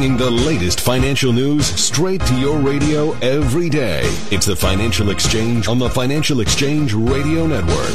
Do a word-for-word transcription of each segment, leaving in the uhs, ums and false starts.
bringing the latest financial news straight to your radio every day. It's the Financial Exchange on the Financial Exchange Radio Network.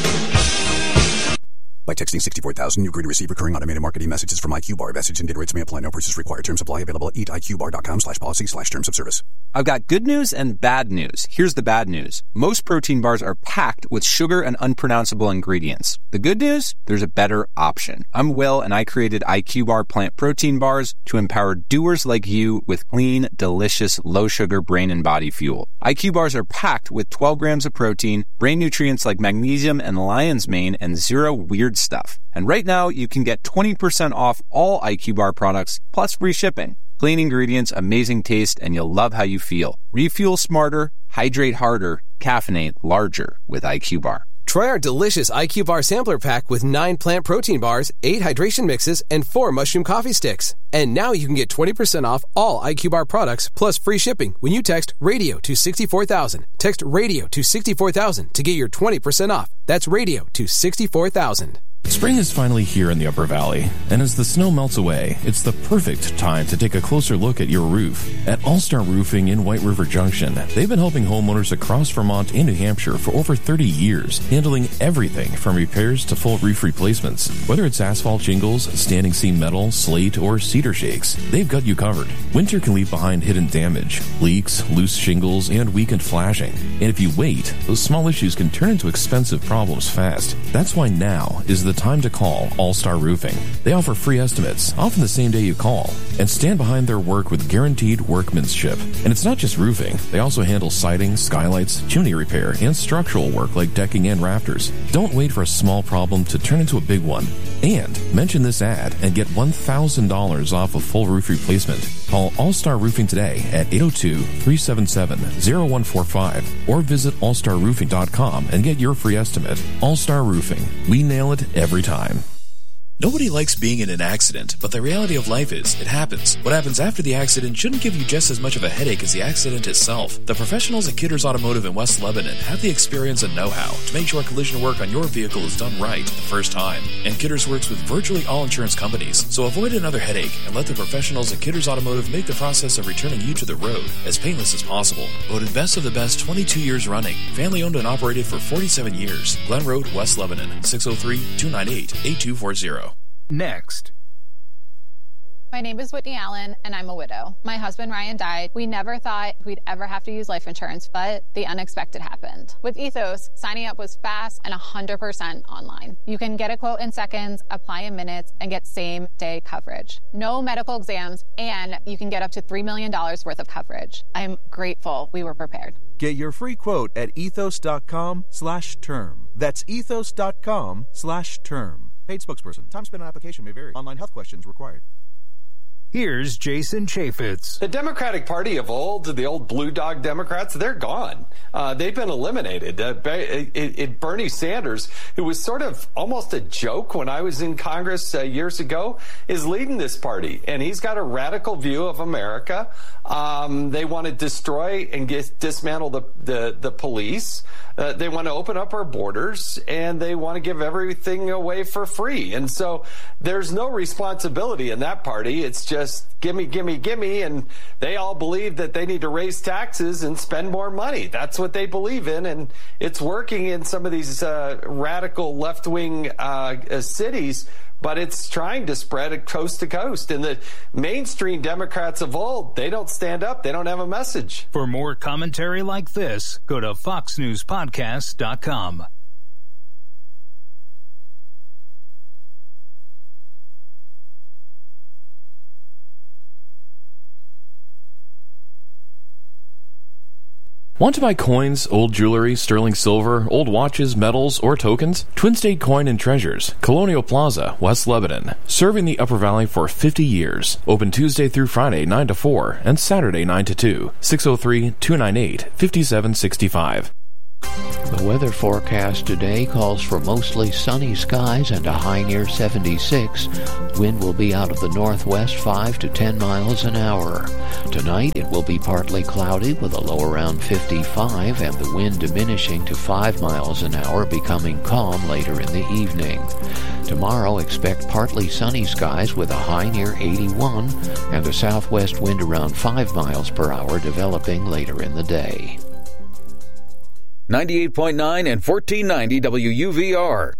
By texting sixty-four thousand, you agree to receive recurring automated marketing messages from I Q Bar. Message and data rates may apply. No purchase required. Terms apply. Available at eat I Q bar dot com slash policy slash terms of service. I've got good news and bad news. Here's the bad news. Most protein bars are packed with sugar and unpronounceable ingredients. The good news? There's a better option. I'm Will, and I created I Q Bar plant protein bars to empower doers like you with clean, delicious, low-sugar brain and body fuel. I Q Bars are packed with twelve grams of protein, brain nutrients like magnesium and lion's mane, and zero weird stuff. And right now, you can get twenty percent off all I Q Bar products, plus free shipping. Clean ingredients, amazing taste, and you'll love how you feel. Refuel smarter, hydrate harder, caffeinate larger with I Q Bar. Try our delicious I Q Bar sampler pack with nine plant protein bars, eight hydration mixes, and four mushroom coffee sticks. And now you can get twenty percent off all I Q Bar products plus free shipping when you text RADIO to sixty-four thousand. Text RADIO to sixty-four thousand to get your twenty percent off. That's RADIO to sixty-four thousand. Spring is finally here in the Upper Valley, and as the snow melts away, it's the perfect time to take a closer look at your roof. At All-Star Roofing in White River Junction, they've been helping homeowners across Vermont and New Hampshire for over thirty years, handling everything from repairs to full roof replacements. Whether it's asphalt shingles, standing seam metal, slate, or cedar shakes, they've got you covered. Winter can leave behind hidden damage, leaks, loose shingles, and weakened flashing. And if you wait, those small issues can turn into expensive problems fast. That's why now is the time to call All-Star Roofing. They offer free estimates, often the same day you call, and stand behind their work with guaranteed workmanship. And it's not just roofing. They also handle siding, skylights, chimney repair, and structural work like decking and rafters. Don't wait for a small problem to turn into a big one. And mention this ad and get one thousand dollars off a full roof replacement. Call All-Star Roofing today at eight oh two, three seven seven, oh one four five or visit all star roofing dot com and get your free estimate. All-Star Roofing. We nail it every time. Nobody likes being in an accident, but the reality of life is, it happens. What happens after the accident shouldn't give you just as much of a headache as the accident itself. The professionals at Kidders Automotive in West Lebanon have the experience and know-how to make sure collision work on your vehicle is done right the first time. And Kidders works with virtually all insurance companies, so avoid another headache and let the professionals at Kidders Automotive make the process of returning you to the road as painless as possible. Voted best of the best twenty-two years running. Family owned and operated for forty-seven years. Glen Road, West Lebanon, six oh three, two nine eight, eight two four zero. Next. My name is Whitney Allen, and I'm a widow. My husband, Ryan, died. We never thought we'd ever have to use life insurance, but the unexpected happened. With Ethos, signing up was fast and one hundred percent online. You can get a quote in seconds, apply in minutes, and get same-day coverage. No medical exams, and you can get up to three million dollars worth of coverage. I'm grateful we were prepared. Get your free quote at ethos.com slash term. That's ethos.com slash term. Paid spokesperson. Time spent on application may vary. Online health questions required. Here's Jason Chaffetz. The Democratic Party of old, the old blue dog Democrats, they're gone. Uh, they've been eliminated. Uh, it, it, Bernie Sanders, who was sort of almost a joke when I was in Congress uh, years ago, is leading this party. And he's got a radical view of America. Um, they want to destroy and get, dismantle the, the, the police. Uh, they want to open up our borders, and they want to give everything away for free. And so there's no responsibility in that party. It's just gimme, gimme, gimme. And they all believe that they need to raise taxes and spend more money. That's what they believe in. And it's working in some of these uh, radical left-wing uh, cities. But it's trying to spread it coast to coast. And the mainstream Democrats of old, they don't stand up. They don't have a message. For more commentary like this, go to fox news podcast dot com. Want to buy coins, old jewelry, sterling silver, old watches, medals, or tokens? Twin State Coin and Treasures, Colonial Plaza, West Lebanon. Serving the Upper Valley for fifty years. Open Tuesday through Friday, nine to four, and Saturday, nine to two. six oh three, two nine eight, five seven six five. The weather forecast today calls for mostly sunny skies and a high near seventy-six. Wind will be out of the northwest five to ten miles an hour. Tonight it will be partly cloudy with a low around fifty-five and the wind diminishing to five miles an hour, becoming calm later in the evening. Tomorrow expect partly sunny skies with a high near eighty-one and a southwest wind around five miles per hour developing later in the day. ninety-eight point nine and fourteen ninety W U V R.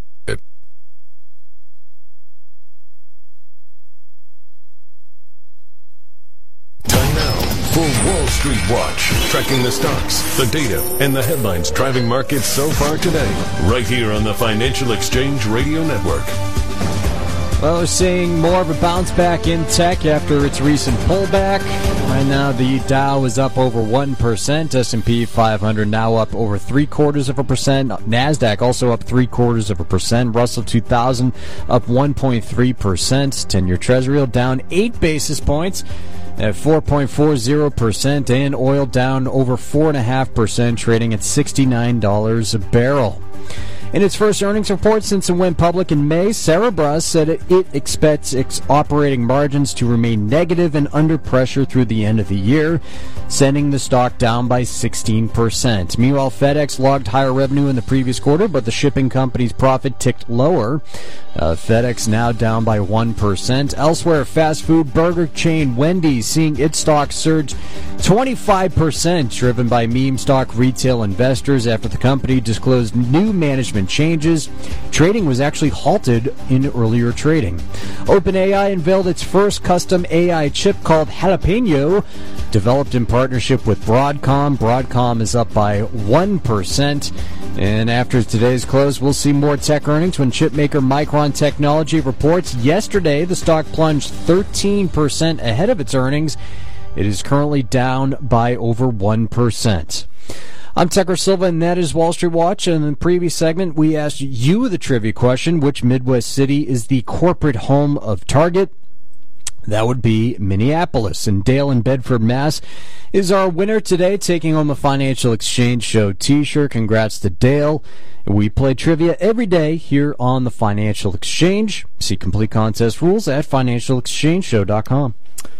Time now for Wall Street Watch, tracking the stocks, the data, and the headlines driving markets so far today, right here on the Financial Exchange Radio Network. Well, we're seeing more of a bounce back in tech after its recent pullback. Right now, the Dow is up over one percent. S and P five hundred now up over three quarters of a percent. NASDAQ also up three quarters of a percent. Russell two thousand up one point three percent. ten-year Treasury down eight basis points at four point four zero percent. And oil down over four point five percent, trading at sixty-nine dollars a barrel. In its first earnings report since it went public in May, Cerebras said it, it expects its operating margins to remain negative and under pressure through the end of the year, sending the stock down by sixteen percent. Meanwhile, FedEx logged higher revenue in the previous quarter, but the shipping company's profit ticked lower. Uh, FedEx now down by one percent. Elsewhere, fast food burger chain Wendy's seeing its stock surge twenty-five percent, driven by meme stock retail investors after the company disclosed new management changes. Trading was actually halted in earlier trading. OpenAI unveiled its first custom A I chip called Jalapeno, developed in partnership with Broadcom. Broadcom is up by one percent. And after today's close, we'll see more tech earnings when chipmaker Micron Technology reports. Yesterday, the stock plunged thirteen percent ahead of its earnings. It is currently down by over one percent. I'm Tucker Silva, and that is Wall Street Watch. And in the previous segment, we asked you the trivia question: which Midwest city is the corporate home of Target? That would be Minneapolis. And Dale in Bedford, Mass. is our winner today, taking home a Financial Exchange Show t-shirt. Congrats to Dale. We play trivia every day here on the Financial Exchange. See complete contest rules at financial exchange show dot com.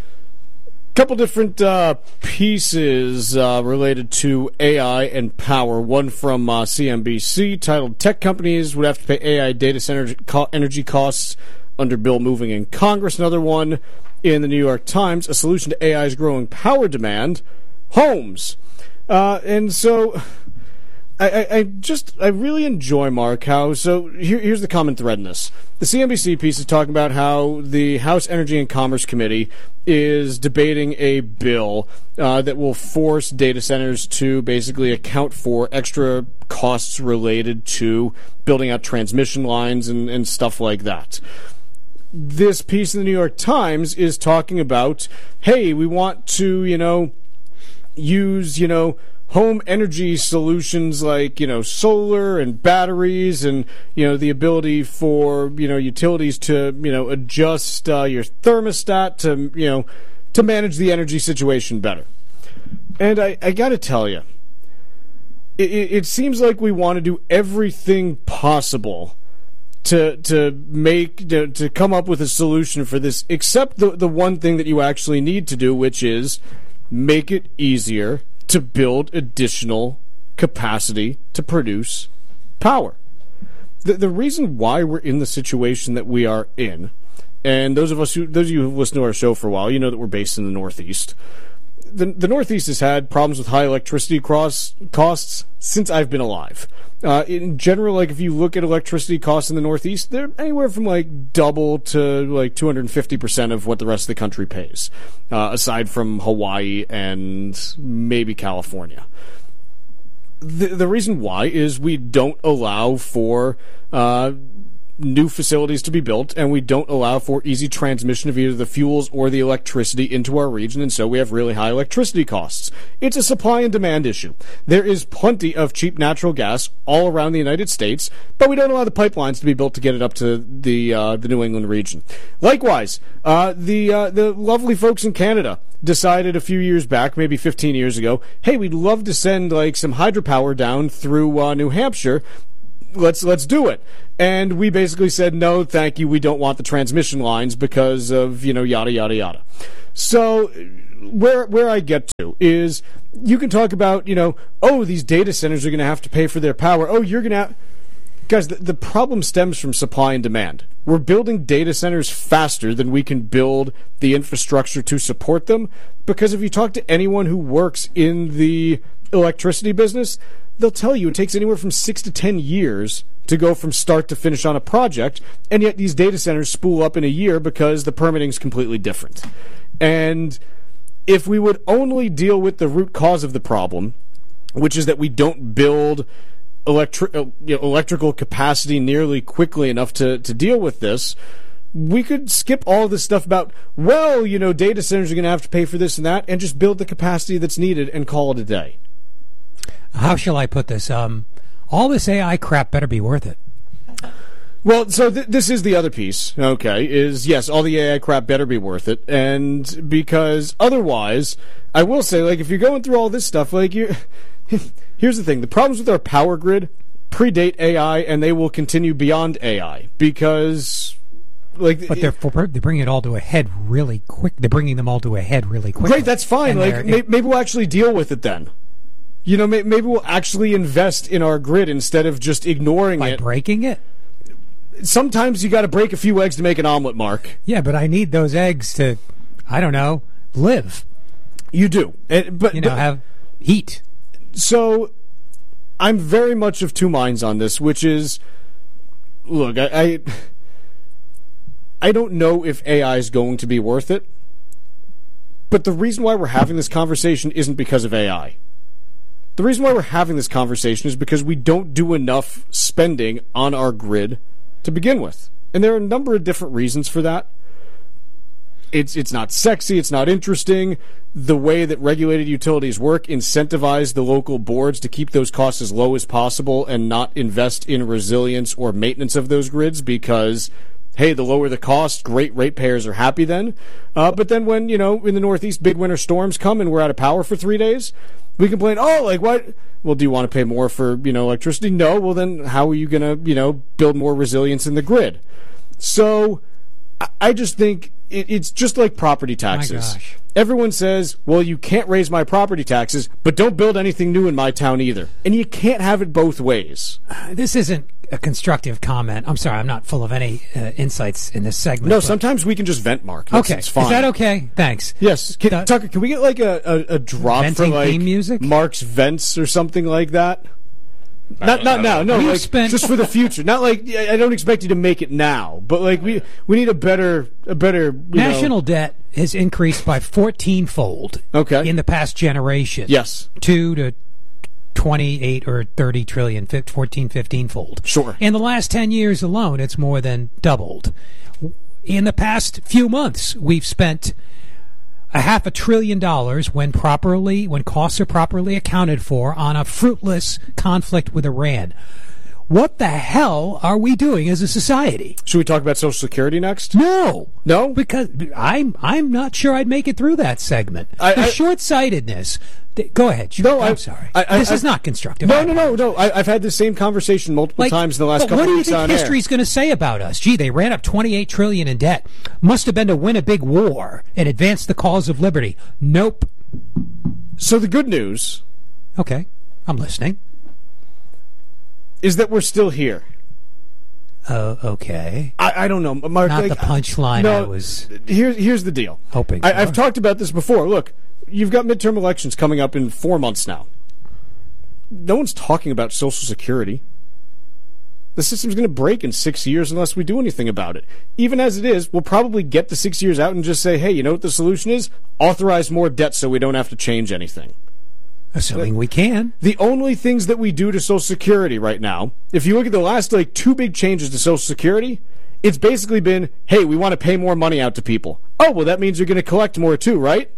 Couple different uh, pieces uh, related to A I and power. One from uh, C N B C titled "Tech Companies Would Have to Pay A I Data Center co- Energy Costs Under Bill Moving in Congress." Another one in the New York Times: "A solution to A I's growing power demand, homes." Uh, and so I, I, I just I really enjoy, Mark, how so here, here's the common thread in this. The C N B C piece is talking about how the House Energy and Commerce Committee is debating a bill uh, that will force data centers to basically account for extra costs related to building out transmission lines and, and stuff like that. This piece in the New York Times is talking about, hey, we want to, you know, use, you know, home energy solutions like, you know, solar and batteries and, you know, the ability for, you know, utilities to, you know, adjust uh, your thermostat to, you know, to manage the energy situation better. And I, I got to tell you, it, it seems like we want to do everything possible to to make to, to come up with a solution for this, except the the one thing that you actually need to do, which is make it easier to build additional capacity to produce power. The the reason why we're in the situation that we are in, and those of us who those of you who've listened to our show for a while, you know that we're based in the Northeast. The the Northeast has had problems with high electricity cross, costs since I've been alive. Uh, in general, like if you look at electricity costs in the Northeast, they're anywhere from like double to like two hundred fifty percent of what the rest of the country pays, uh, aside from Hawaii and maybe California. The, the reason why is we don't allow for uh, new facilities to be built, and we don't allow for easy transmission of either the fuels or the electricity into our region, and so we have really high electricity costs. It's a supply and demand issue. There is plenty of cheap natural gas all around the United States, but we don't allow the pipelines to be built to get it up to the uh, the New England region. Likewise, uh, the uh, the lovely folks in Canada decided a few years back, maybe fifteen years ago, hey, we'd love to send like some hydropower down through uh, New Hampshire. Let's let's do it. And we basically said, no, thank you. We don't want the transmission lines because of, you know, yada, yada, yada. So where where I get to is you can talk about, you know, oh, these data centers are going to have to pay for their power. Oh, you're going to have... Guys, the, the problem stems from supply and demand. We're building data centers faster than we can build the infrastructure to support them, because if you talk to anyone who works in the electricity business, they'll tell you it takes anywhere from six to ten years to go from start to finish on a project, and yet these data centers spool up in a year because the permitting is completely different. And if we would only deal with the root cause of the problem, which is that we don't build Electri- you know, electrical capacity nearly quickly enough to, to deal with this, we could skip all this stuff about, well, you know, data centers are going to have to pay for this and that, and just build the capacity that's needed and call it a day. How shall I put this? Um, all this A I crap better be worth it. Well, so th- this is the other piece, okay, is, yes, all the A I crap better be worth it, and because otherwise, I will say, like, if you're going through all this stuff, like, you... Here's the thing. The problems with our power grid predate A I, and they will continue beyond A I, because... like, But they're, for, they're bringing it all to a head really quick. They're bringing them all to a head really quick. Great, that's fine. Like, may, maybe we'll actually deal with it then. You know, may, maybe we'll actually invest in our grid instead of just ignoring by it. By breaking it? Sometimes you got to break a few eggs to make an omelet, Mark. Yeah, but I need those eggs to, I don't know, live. You do. And, but, you know, but, have heat. So, I'm very much of two minds on this, which is, look, I, I, I don't know if A I is going to be worth it, but the reason why we're having this conversation isn't because of A I. The reason why we're having this conversation is because we don't do enough spending on our grid to begin with. And there are a number of different reasons for that. It's it's not sexy, it's not interesting. The way that regulated utilities work incentivize the local boards to keep those costs as low as possible and not invest in resilience or maintenance of those grids because, hey, the lower the cost, great ratepayers are happy then. Uh, but then when, you know, in the Northeast, big winter storms come and we're out of power for three days, we complain, oh, like, what? Well, do you want to pay more for, you know, electricity? No. Well, then how are you going to, you know, build more resilience in the grid? So I, I just think it, it's just like property taxes. My gosh. Everyone says, well, you can't raise my property taxes, but don't build anything new in my town either. And you can't have it both ways. Uh, this isn't a constructive comment. I'm sorry, I'm not full of any uh, insights in this segment. No, sometimes we can just vent, Mark. That's, okay, it's fine. Is that okay? Thanks. Yes, can, uh, Tucker. Can we get like a, a, a drop for like theme music? Mark's vents or something like that? Not not now. No, We've like spent- just for the future. Not like I don't expect you to make it now, but like we we need a better a better you national know. debt has increased by fourteen fold. Okay. In the past generation. Yes. Two to twenty-eight or thirty trillion, fourteen, fifteen fold. Sure. In the last ten years alone, it's more than doubled. In the past few months, we've spent a half a trillion dollars when properly, when costs are properly accounted for on a fruitless conflict with Iran. What the hell are we doing as a society? Should we talk about Social Security next? No. No? Because I'm I'm not sure I'd make it through that segment. I, the I, short-sightedness. Th- go ahead. No, I'm I, sorry. I, I, this I, is not constructive. No, no, no, no. I, I've had the same conversation multiple like, times in the last but couple what do of you weeks think on history's going to say about us? Gee, they ran up twenty-eight trillion dollars in debt. Must have been to win a big war and advance the cause of liberty. Nope. So the good news, okay, I'm listening, is that we're still here. Uh, okay. I, I don't know, Mark. Not like, the punchline no, I was Here's here's the deal. hoping I, for. I've talked about this before. Look, you've got midterm elections coming up in four months now. No one's talking about Social Security. The system's going to break in six years unless we do anything about it. Even as it is, we'll probably get the six years out and just say, hey, you know what the solution is? Authorize more debt so we don't have to change anything. Assuming we can. The only things that we do to Social Security right now, if you look at the last like two big changes to Social Security, it's basically been, hey, we want to pay more money out to people. Oh, well, that means you're going to collect more too, right?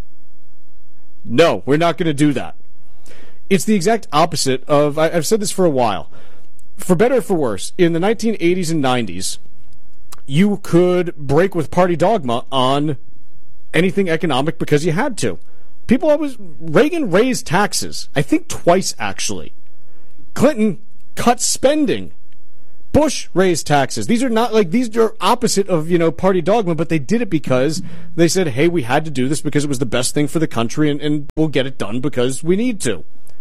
No, we're not going to do that. It's the exact opposite of, I, I've said this for a while. For better or for worse, in the nineteen eighties and nineties, you could break with party dogma on anything economic because you had to. People always... Reagan raised taxes. I think twice, actually. Clinton cut spending. Bush raised taxes. These are not like... These are opposite of, you know, party dogma, but they did it because they said, hey, we had to do this because it was the best thing for the country, and, and we'll get it done because we need to.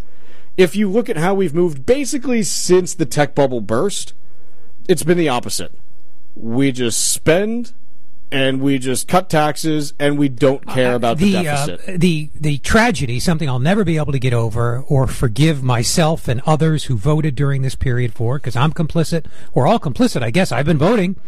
If you look at how we've moved basically since the tech bubble burst, it's been the opposite. We just spend, and we just cut taxes, and we don't care about the, the deficit. Uh, the the tragedy, something I'll never be able to get over or forgive myself and others who voted during this period for, because I'm complicit. We're all complicit, I guess. I've been voting.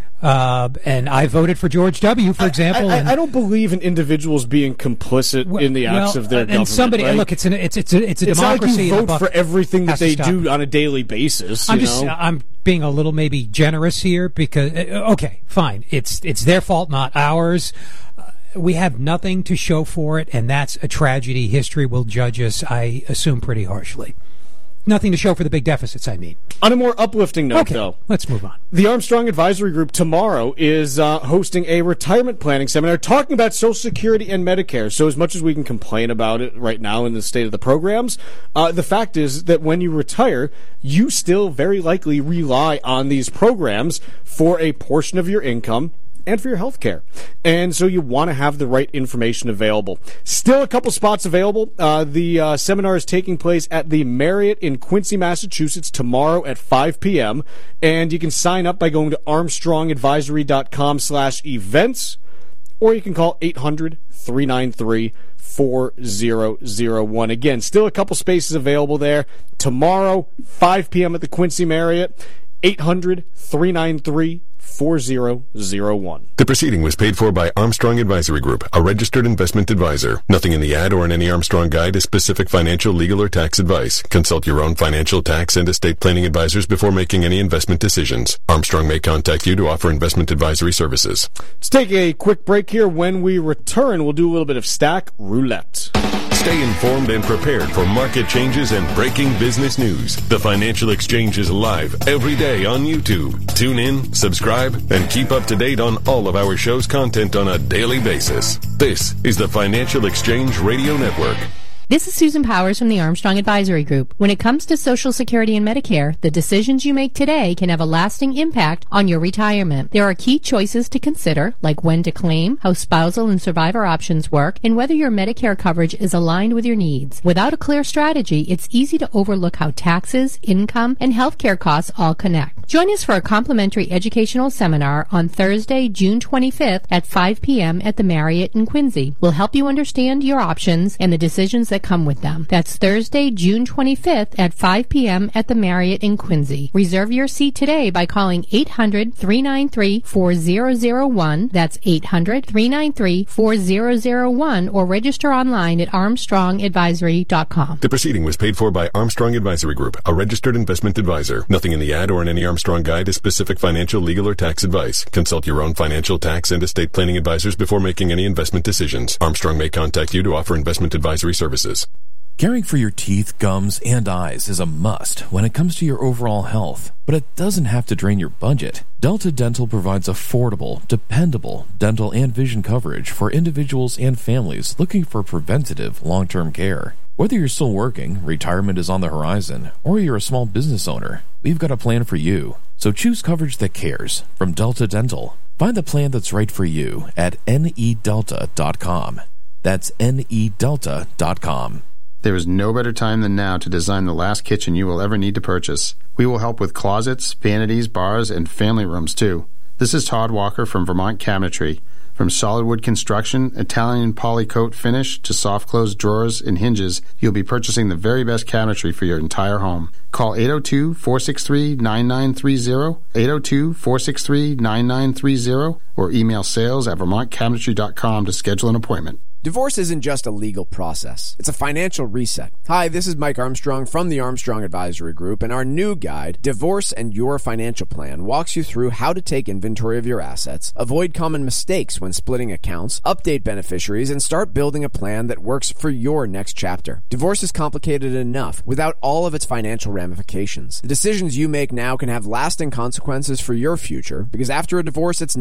Uh, and I voted for George W., for example. I, I, and, I don't believe in individuals being complicit well, in the acts well, of their and government. Somebody, right? Look, it's an, it's it's a, it's a it's democracy. Not like you vote for everything that they do on a daily basis. I'm you just know? I'm being a little maybe generous here because okay, fine, it's it's their fault, not ours. Uh, we have nothing to show for it, and that's a tragedy. History will judge us, I assume, pretty harshly. Nothing to show for the big deficits, I mean. On a more uplifting note, okay, though. Let's move on. The Armstrong Advisory Group tomorrow is uh, hosting a retirement planning seminar talking about Social Security and Medicare. So as much as we can complain about it right now in the state of the programs, uh, the fact is that when you retire, you still very likely rely on these programs for a portion of your income and for your health care. And so you want to have the right information available. Still a couple spots available. Uh, the uh, seminar is taking place at the Marriott in Quincy, Massachusetts tomorrow at five p.m. And you can sign up by going to armstrongadvisory.com slash events, or you can call eight hundred, three nine three, four zero zero one. Again, still a couple spaces available there. Tomorrow, five p.m. at the Quincy Marriott, eight hundred, three nine three, four zero zero one. The proceeding was paid for by Armstrong Advisory Group, a registered investment advisor. Nothing in the ad or in any Armstrong guide is specific financial, legal, or tax advice. Consult your own financial, tax, and estate planning advisors before making any investment decisions. Armstrong may contact you to offer investment advisory services. Let's take a quick break here. When we return, we'll do a little bit of Stack Roulette. Stay informed and prepared for market changes and breaking business news. The Financial Exchange is live every day on YouTube. Tune in, subscribe, and keep up to date on all of our show's content on a daily basis. This is the Financial Exchange Radio Network. This is Susan Powers from the Armstrong Advisory Group. When it comes to Social Security and Medicare, the decisions you make today can have a lasting impact on your retirement. There are key choices to consider, like when to claim, how spousal and survivor options work, and whether your Medicare coverage is aligned with your needs. Without a clear strategy, it's easy to overlook how taxes, income, and healthcare costs all connect. Join us for a complimentary educational seminar on Thursday, June twenty-fifth at five p.m. at the Marriott in Quincy. We'll help you understand your options and the decisions that come with them. That's Thursday, June twenty-fifth at five p.m. at the Marriott in Quincy. Reserve your seat today by calling eight hundred, three nine three, four zero zero one. That's eight hundred, three nine three, four zero zero one, or register online at armstrong advisory dot com. The proceeding was paid for by Armstrong Advisory Group, a registered investment advisor. Nothing in the ad or in any Armstrong guide is specific financial, legal, or tax advice. Consult your own financial, tax, and estate planning advisors before making any investment decisions. Armstrong may contact you to offer investment advisory services. Caring for your teeth, gums, and eyes is a must when it comes to your overall health, but it doesn't have to drain your budget. Delta Dental provides affordable, dependable dental and vision coverage for individuals and families looking for preventative long-term care. Whether you're still working, retirement is on the horizon, or you're a small business owner, we've got a plan for you. So choose coverage that cares from Delta Dental. Find the plan that's right for you at N E delta dot com. That's N E delta dot com. There is no better time than now to design the last kitchen you will ever need to purchase. We will help with closets, vanities, bars, and family rooms, too. This is Todd Walker from Vermont Cabinetry. From solid wood construction, Italian polycoat finish, to soft close drawers and hinges, you'll be purchasing the very best cabinetry for your entire home. Call eight oh two, four six three, nine nine three zero, eight oh two, four six three, nine nine three zero, or email sales at vermont cabinetry dot com to schedule an appointment. Divorce isn't just a legal process. It's a financial reset. Hi, this is Mike Armstrong from the Armstrong Advisory Group, and our new guide, Divorce and Your Financial Plan, walks you through how to take inventory of your assets, avoid common mistakes when splitting accounts, update beneficiaries, and start building a plan that works for your next chapter. Divorce is complicated enough without all of its financial ramifications. The decisions you make now can have lasting consequences for your future, because after a divorce, it's not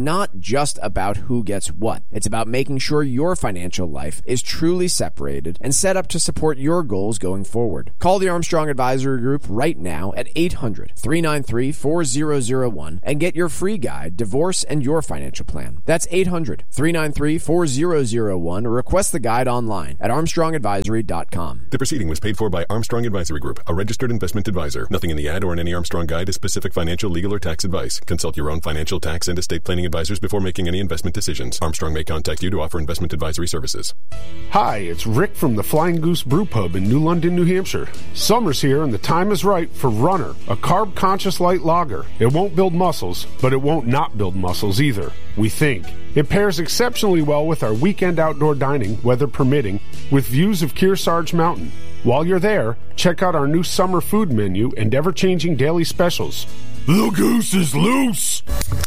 just about who gets what. It's about making sure your financial life is truly separated and set up to support your goals going forward. Call the Armstrong Advisory Group right now at eight hundred, three nine three, four zero zero one and get your free guide, Divorce and Your Financial Plan. That's eight hundred, three nine three, four zero zero one or request the guide online at armstrong advisory dot com. The proceeding was paid for by Armstrong Advisory Group, a registered investment advisor. Nothing in the ad or in any Armstrong guide is specific financial, legal, or tax advice. Consult your own financial, tax, and estate planning advisors before making any investment decisions. Armstrong may contact you to offer investment advisory services. Hi, it's Rick from the Flying Goose Brew Pub in New London, New Hampshire. Summer's here and the time is right for Runner, a carb-conscious light lager. It won't build muscles, but it won't not build muscles either, we think. It pairs exceptionally well with our weekend outdoor dining, weather permitting, with views of Kearsarge Mountain. While you're there, check out our new summer food menu and ever-changing daily specials. The goose is loose!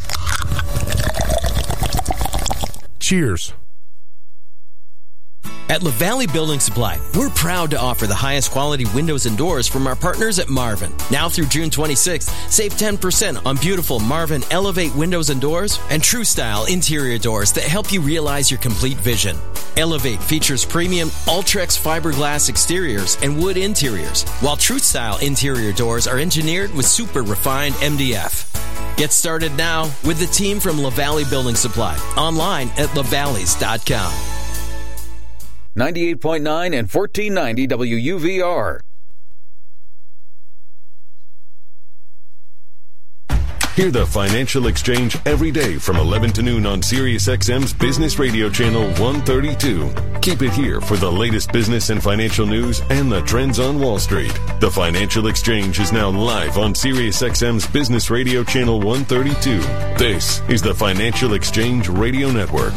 Cheers. At LaValley Building Supply, we're proud to offer the highest quality windows and doors from our partners at Marvin. Now through June twenty-sixth, save ten percent on beautiful Marvin Elevate windows and doors and True Style interior doors that help you realize your complete vision. Elevate features premium Ultrex fiberglass exteriors and wood interiors, while True Style interior doors are engineered with super refined M D F. Get started now with the team from LaValley Building Supply, online at lavalleys dot com. ninety-eight point nine and fourteen ninety W U V R. Hear the Financial Exchange every day from eleven to noon on SiriusXM's Business Radio Channel one thirty-two. Keep it here for the latest business and financial news and the trends on Wall Street. The Financial Exchange is now live on SiriusXM's Business Radio Channel one thirty-two. This is the Financial Exchange Radio Network.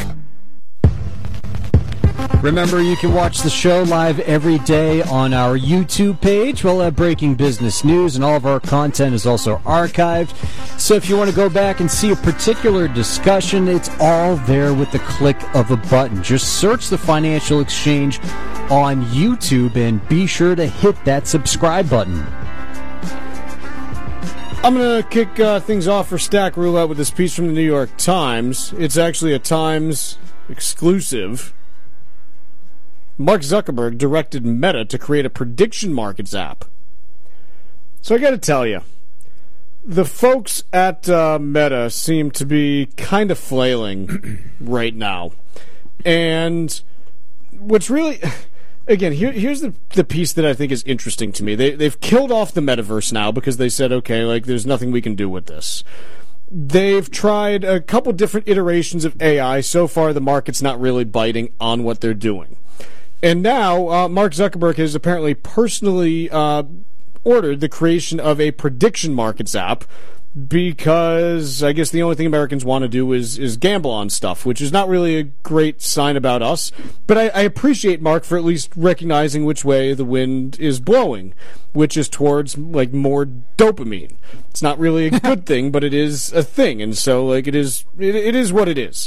Remember, you can watch the show live every day on our YouTube page. We'll have breaking business news, and all of our content is also archived. So if you want to go back and see a particular discussion, it's all there with the click of a button. Just search the Financial Exchange on YouTube and be sure to hit that subscribe button. I'm going to kick uh, things off for Stack Roulette with this piece from the New York Times. It's actually a Times exclusive. Mark Zuckerberg directed Meta to create a prediction markets app. So I got to tell you, the folks at uh, Meta seem to be kind of flailing right now. And what's really... Again, here, here's the the piece that I think is interesting to me. They, they've killed off the metaverse now because they said, okay, like, there's nothing we can do with this. They've tried a couple different iterations of A I. So far, the market's not really biting on what they're doing. And now, uh, Mark Zuckerberg has apparently personally uh, ordered the creation of a prediction markets app because I guess the only thing Americans want to do is, is gamble on stuff, which is not really a great sign about us. But I, I appreciate Mark for at least recognizing which way the wind is blowing, which is towards, like, more dopamine. It's not really a good thing, but it is a thing. And so, like, it is, it, it is what it is.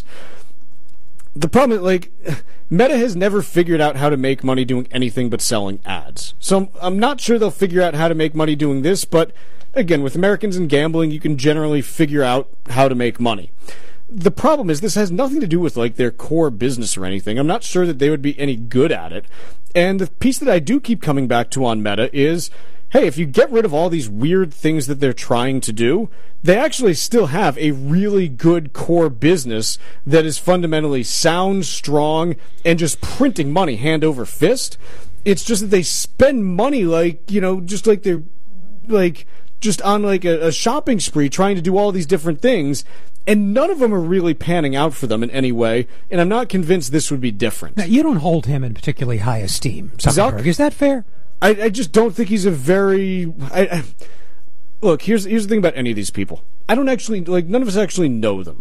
The problem is, like, Meta has never figured out how to make money doing anything but selling ads. So I'm not sure they'll figure out how to make money doing this, but again, with Americans and gambling, you can generally figure out how to make money. The problem is this has nothing to do with, like, their core business or anything. I'm not sure that they would be any good at it. And the piece that I do keep coming back to on Meta is, hey, if you get rid of all these weird things that they're trying to do, they actually still have a really good core business that is fundamentally sound, strong, and just printing money hand over fist. It's just that they spend money like, you know, just like they're, like, just on, like, a, a shopping spree trying to do all these different things, and none of them are really panning out for them in any way, and I'm not convinced this would be different. Now, you don't hold him in particularly high esteem, Zuckerberg. Zuck? Is that fair? I, I just don't think he's a very... I, I, look, here's here's the thing about any of these people. I don't actually... Like, none of us actually know them.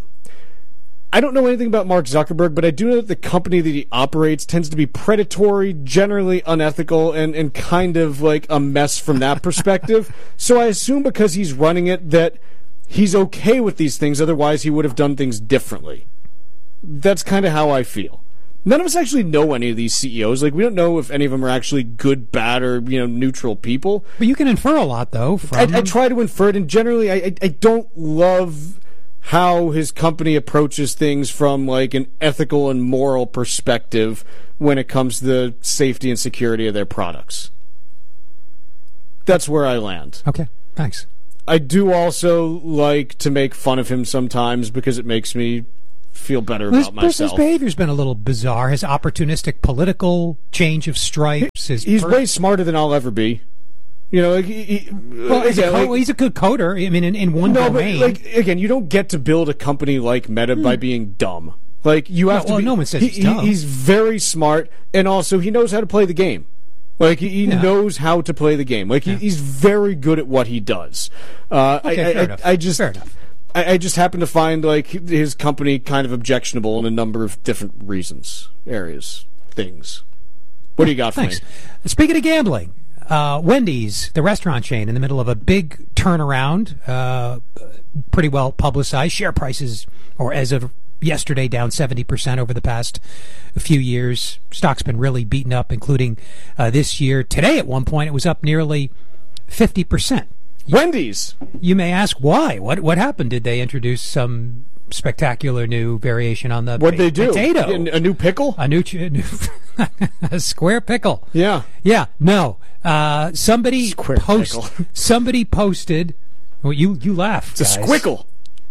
I don't know anything about Mark Zuckerberg, but I do know that the company that he operates tends to be predatory, generally unethical, and, and kind of like a mess from that perspective. So I assume because he's running it that he's okay with these things, otherwise he would have done things differently. That's kind of how I feel. None of us actually know any of these C E Os. Like, we don't know if any of them are actually good, bad, or, you know, neutral people. But you can infer a lot, though, from... I, I try to infer it, and generally I, I, I don't love how his company approaches things from like an ethical and moral perspective when it comes to the safety and security of their products. That's where I land. Okay, thanks. I do also like to make fun of him sometimes because it makes me feel better well, about myself. His behavior's been a little bizarre. His opportunistic political change of stripes. His He's per- way smarter than I'll ever be. You know, like, he, he, well, he's, again, a co- like, he's a good coder. I mean, in, in one no, domain. but like again, you don't get to build a company like Meta hmm. by being dumb. Like you have no, to. Well, be, no one says he, he's dumb. He's very smart, and also he knows how to play the game. Like he, he yeah. knows how to play the game. Like yeah. he, he's very good at what he does. Uh, okay, I, fair I, enough. I just, fair enough. I, I just happen to find like his company kind of objectionable in a number of different reasons, areas, things. What do you got for Thanks. me? Speaking of gambling. Uh, Wendy's, the restaurant chain, in the middle of a big turnaround, uh, pretty well publicized. Share prices, or as of yesterday, down seventy percent over the past few years. Stock's been really beaten up, including uh, this year. Today, at one point, it was up nearly fifty percent. Wendy's! You may ask why. What what happened? Did they introduce some spectacular new variation on the What'd they do? potato? A new pickle? A new, new a square pickle. Yeah. Yeah, no. Uh, somebody Square post, pickle. somebody posted. Well, you you laugh. It's guys. a squickle.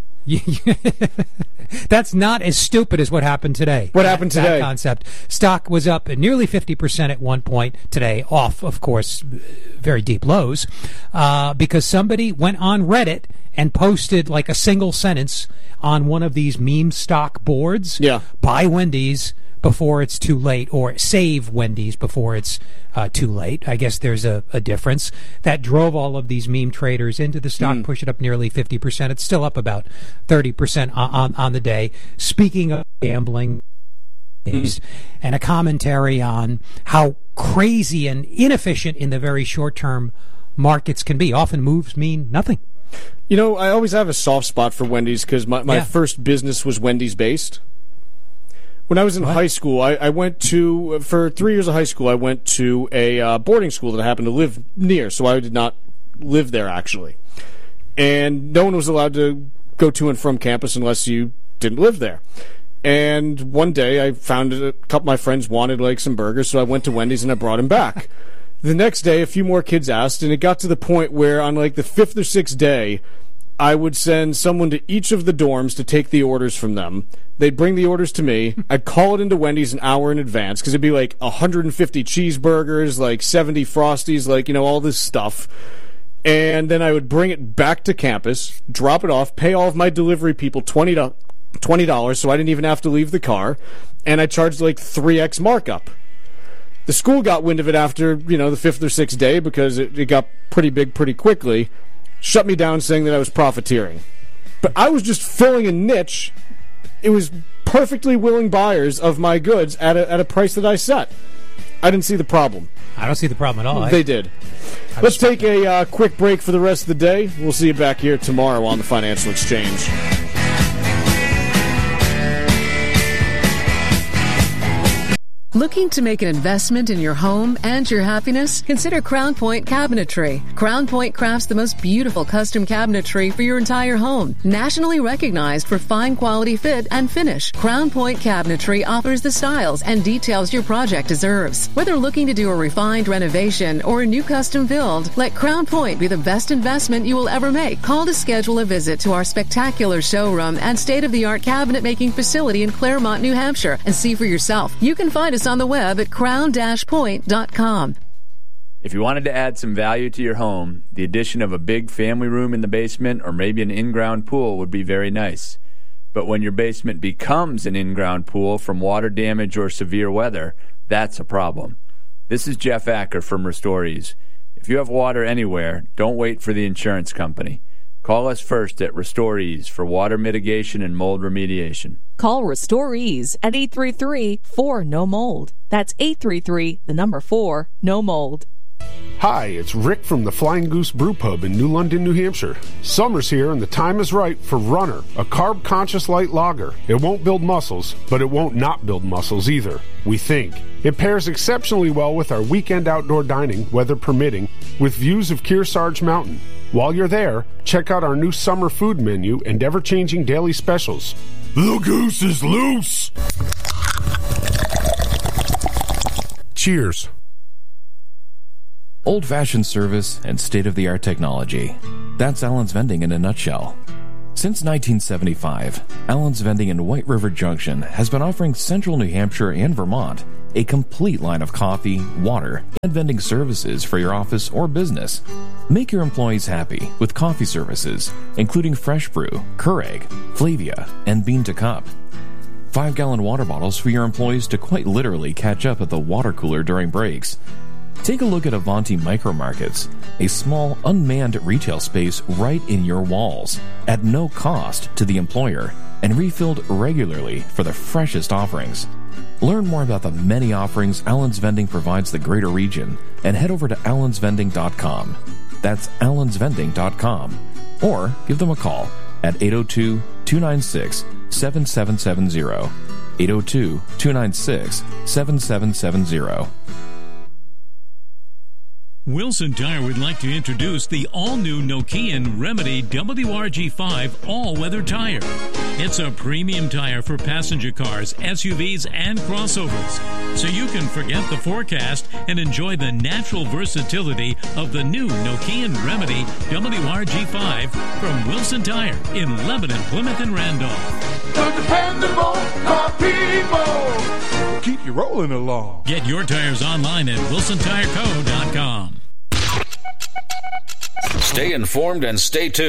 That's not as stupid as what happened today. What that, happened today? That concept. Stock was up nearly fifty percent at one point today, off, of course, very deep lows, uh, because somebody went on Reddit and posted like a single sentence on one of these meme stock boards. Yeah. Buy Wendy's before it's too late, or save Wendy's before it's uh, too late. I guess there's a, a difference. That drove all of these meme traders into the stock, mm. push it up nearly fifty percent. It's still up about thirty percent on, on, on the day. Speaking of gambling, mm. and a commentary on how crazy and inefficient in the very short term markets can be. Often moves mean nothing. You know, I always have a soft spot for Wendy's because my, my yeah. first business was Wendy's based. When I was in what? high school, I, I went to, for three years of high school, I went to a uh, boarding school that I happened to live near, so I did not live there, actually. And no one was allowed to go to and from campus unless you didn't live there. And one day, I found a couple of my friends wanted, like, some burgers, so I went to Wendy's and I brought them back. The next day, a few more kids asked, and it got to the point where on, like, the fifth or sixth day, I would send someone to each of the dorms to take the orders from them. They'd bring the orders to me. I'd call it into Wendy's an hour in advance because it'd be like one hundred fifty cheeseburgers, like seventy Frosties, like, you know, all this stuff. And then I would bring it back to campus, drop it off, pay all of my delivery people twenty dollars so I didn't even have to leave the car, and I charged like three x markup. The school got wind of it after, you know, the fifth or sixth day because it, it got pretty big pretty quickly, shut me down saying that I was profiteering. But I was just filling a niche. It was perfectly willing buyers of my goods at a, at a price that I set. I didn't see the problem. I don't see the problem at all. They I, did. I Let's take a uh, quick break for the rest of the day. We'll see you back here tomorrow on the Financial Exchange. Looking to make an investment in your home and your happiness? Consider Crown Point Cabinetry. Crown Point crafts the most beautiful custom cabinetry for your entire home. Nationally recognized for fine quality fit and finish, Crown Point Cabinetry offers the styles and details your project deserves. Whether looking to do a refined renovation or a new custom build, let Crown Point be the best investment you will ever make. Call to schedule a visit to our spectacular showroom and state-of-the-art cabinet making facility in Claremont, New Hampshire, and see for yourself. You can find us on the web at crown dash point dot com. If you wanted to add some value to your home, the addition of a big family room in the basement or maybe an in-ground pool would be very nice. But when your basement becomes an in-ground pool from water damage or severe weather, that's a problem. This is Jeff Acker from RestoreEase. If you have water anywhere, don't wait for the insurance company. Call us first at RestoreEase for water mitigation and mold remediation. Call RestoreEase at eight three three, four, N O mold. That's eight three three, the number four, no mold. Hi, it's Rick from the Flying Goose Brew Pub in New London, New Hampshire. Summer's here and the time is right for Runner, a carb-conscious light lager. It won't build muscles, but it won't not build muscles either, we think. It pairs exceptionally well with our weekend outdoor dining, weather permitting, with views of Kearsarge Mountain. While you're there, check out our new summer food menu and ever-changing daily specials. The goose is loose! Cheers. Old-fashioned service and state-of-the-art technology. That's Allen's Vending in a nutshell. Since nineteen seventy-five, Allen's Vending in White River Junction has been offering central New Hampshire and Vermont a complete line of coffee, water, and vending services for your office or business. Make your employees happy with coffee services, including Fresh Brew, Keurig, Flavia, and Bean to Cup. Five-gallon water bottles for your employees to quite literally catch up at the water cooler during breaks. Take a look at Avanti Micro Markets, a small, unmanned retail space right in your walls, at no cost to the employer, and refilled regularly for the freshest offerings. Learn more about the many offerings Allen's Vending provides the greater region and head over to allens vending dot com. That's allens vending dot com. Or give them a call at eight oh two, two nine six, seven seven seven zero. eight oh two, two nine six, seven seven seven zero. Wilson Tire would like to introduce the all-new Nokian Remedy W R G five all-weather tire. It's a premium tire for passenger cars, S U Vs, and crossovers, so you can forget the forecast and enjoy the natural versatility of the new Nokian Remedy W R G five from Wilson Tire in Lebanon, Plymouth, and Randolph. The dependable car people. Keep you rolling along. Get your tires online at wilson tire co dot com. Stay informed and stay tuned.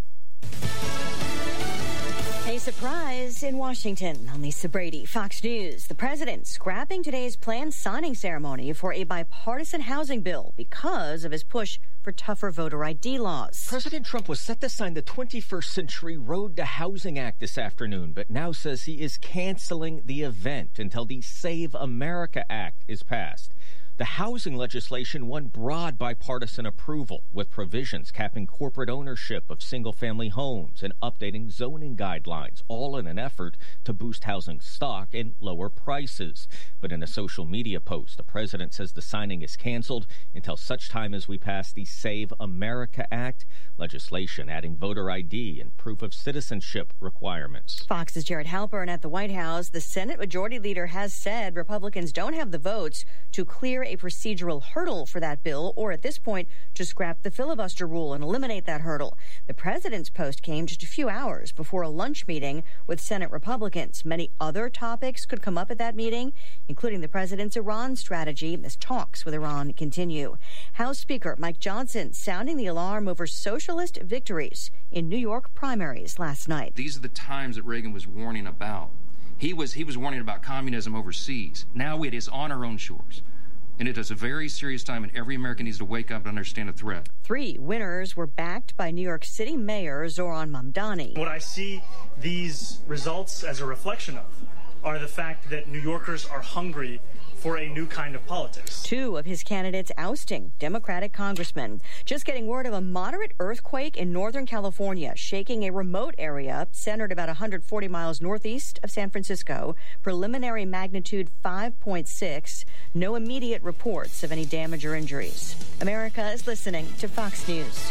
A surprise in Washington. I'm Lisa Brady, Fox News. The president scrapping today's planned signing ceremony for a bipartisan housing bill because of his push for tougher voter I D laws. President Trump was set to sign the twenty-first Century Road to Housing Act this afternoon, but now says he is canceling the event until the Save America Act is passed. The housing legislation won broad bipartisan approval, with provisions capping corporate ownership of single-family homes and updating zoning guidelines, all in an effort to boost housing stock and lower prices. But in a social media post, the president says the signing is canceled until such time as we pass the Save America Act, legislation adding voter I D and proof of citizenship requirements. Fox's Jared Halpern at the White House. The Senate Majority Leader has said Republicans don't have the votes to clear a procedural hurdle for that bill, or at this point, to scrap the filibuster rule and eliminate that hurdle. The president's post came just a few hours before a lunch meeting with Senate Republicans. Many other topics could come up at that meeting, including the president's Iran strategy as talks with Iran continue. House Speaker Mike Johnson sounding the alarm over socialist victories in New York primaries last night. These are the times that Reagan was warning about. He was, he was warning about communism overseas. Now it is on our own shores. And it is a very serious time, and every American needs to wake up and understand a threat. Three winners were backed by New York City Mayor Zoran Mamdani. What I see these results as a reflection of are the fact that New Yorkers are hungry for a new kind of politics. Two of his candidates ousting Democratic congressmen. Just getting word of a moderate earthquake in Northern California, shaking a remote area centered about one hundred forty miles northeast of San Francisco. Preliminary magnitude five point six. No immediate reports of any damage or injuries. America is listening to Fox News.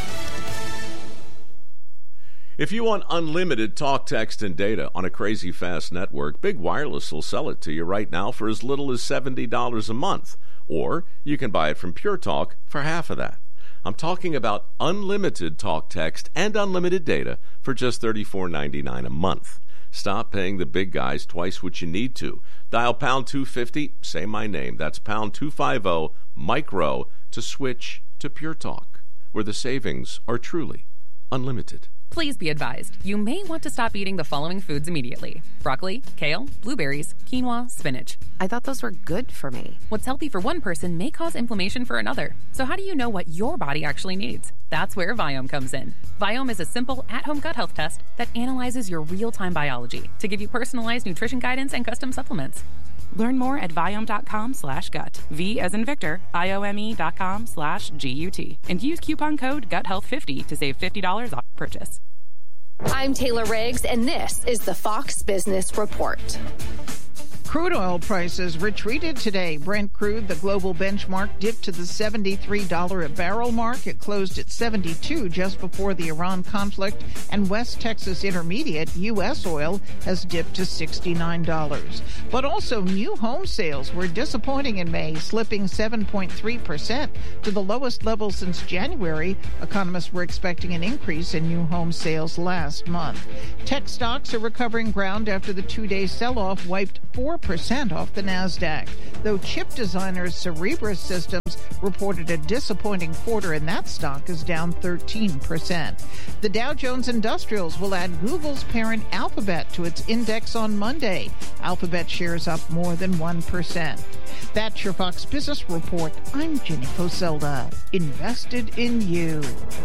If you want unlimited talk, text, and data on a crazy fast network, Big Wireless will sell it to you right now for as little as seventy dollars a month. Or you can buy it from Pure Talk for half of that. I'm talking about unlimited talk, text, and unlimited data for just thirty-four ninety-nine a month. Stop paying the big guys twice what you need to. Dial pound two fifty, say my name. That's pound two fifty, micro, to switch to Pure Talk, where the savings are truly unlimited. Please be advised, you may want to stop eating the following foods immediately. Broccoli, kale, blueberries, quinoa, spinach. I thought those were good for me. What's healthy for one person may cause inflammation for another. So how do you know what your body actually needs? That's where Viome comes in. Viome is a simple at-home gut health test that analyzes your real-time biology to give you personalized nutrition guidance and custom supplements. Learn more at Viome.com slash gut. V as in Victor, I-O-M-E dot com slash G-U-T. And use coupon code gut health fifty to save fifty dollars off your purchase. I'm Taylor Riggs, and this is the Fox Business Report. Crude oil prices retreated today. Brent crude, the global benchmark, dipped to the seventy-three dollars a barrel mark. It closed at seventy-two dollars just before the Iran conflict. And West Texas Intermediate, U S oil, has dipped to sixty-nine dollars. But also new home sales were disappointing in May, slipping seven point three percent to the lowest level since January. Economists were expecting an increase in new home sales last month. Tech stocks are recovering ground after the two-day sell-off wiped four percent off the NASDAQ, though chip designers Cerebras Systems reported a disappointing quarter, and that stock is down thirteen percent. The Dow Jones Industrials will add Google's parent Alphabet to its index on Monday. Alphabet shares up more than one percent. That's your Fox Business Report. I'm Jenny Poselda. Invested in you.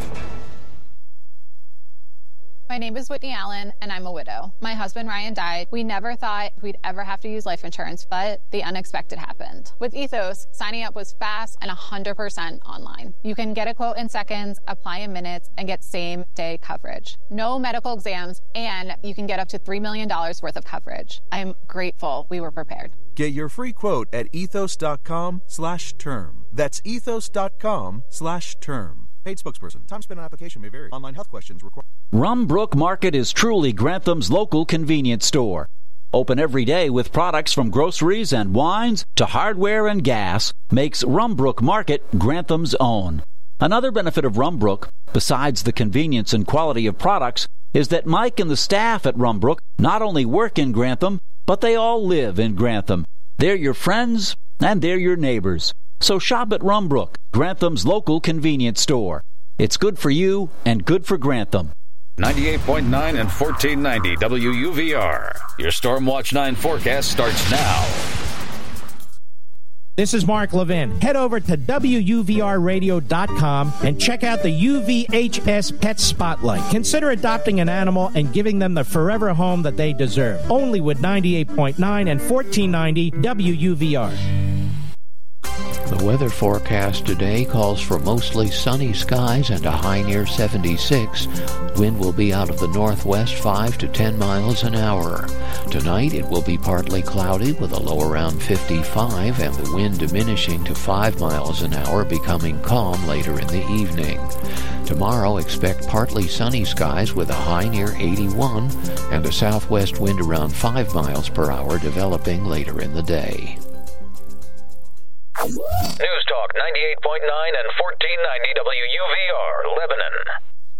My name is Whitney Allen, and I'm a widow. My husband, Ryan, died. We never thought we'd ever have to use life insurance, but the unexpected happened. With Ethos, signing up was fast and one hundred percent online. You can get a quote in seconds, apply in minutes, and get same-day coverage. No medical exams, and you can get up to three million dollars worth of coverage. I'm grateful we were prepared. Get your free quote at ethos.com slash term. That's ethos.com slash term. Paid spokesperson. Time spent on application may vary. Online health questions require. Rumbrook Market is truly Grantham's local convenience store. Open every day with products from groceries and wines to hardware and gas makes Rumbrook Market Grantham's own. Another benefit of Rumbrook, besides the convenience and quality of products, is that Mike and the staff at Rumbrook not only work in Grantham, but they all live in Grantham. They're your friends and they're your neighbors. So shop at Rumbrook, Grantham's local convenience store. It's good for you and good for Grantham. ninety-eight point nine and fourteen ninety W U V R. Your Stormwatch nine forecast starts now. This is Mark Levin. Head over to W U V R radio dot com and check out the U V H S Pet Spotlight. Consider adopting an animal and giving them the forever home that they deserve. Only with ninety-eight point nine and fourteen ninety W U V R. The weather forecast today calls for mostly sunny skies and a high near seventy-six. Wind will be out of the northwest five to ten miles an hour. Tonight it will be partly cloudy with a low around fifty-five and the wind diminishing to five miles an hour, becoming calm later in the evening. Tomorrow expect partly sunny skies with a high near eighty-one and a southwest wind around five miles per hour developing later in the day. News Talk ninety-eight point nine and fourteen ninety W U V R, Lebanon.